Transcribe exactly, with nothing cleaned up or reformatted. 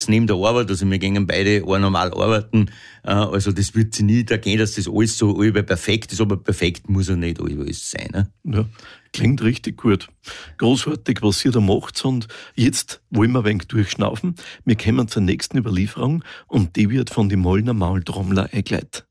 neben der Arbeit, also wir gehen beide auch normal arbeiten, also das wird sich nie da gehen, dass das alles so allweil perfekt ist, aber perfekt muss ja nicht alles sein. Ne? Ja, klingt richtig gut. Großartig, was ihr da macht, und jetzt wollen wir ein wenig durchschnaufen. Wir kommen zur nächsten Überlieferung und die wird von den Mollner Maultrommler eingeleitet.